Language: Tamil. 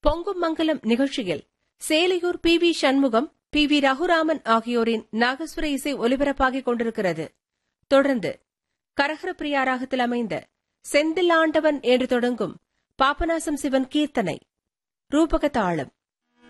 பொங்கும் மங்கலம் நிகழ்ச்சியில் சேலையூர் பி.வி. சண்முகம், பி.வி. ரகுராமன் ஆகியோரின் நாகஸ்வர இசை ஒலிபரப்பாகிக் கொண்டிருக்கிறது. தொடர்ந்து கரஹர பிரியா ராகத்தில் அமைந்த செந்தில் ஆண்டவன் என்று தொடங்கும் பாபநாசம் சிவன் கீர்த்தனை ரூபக தாளம்.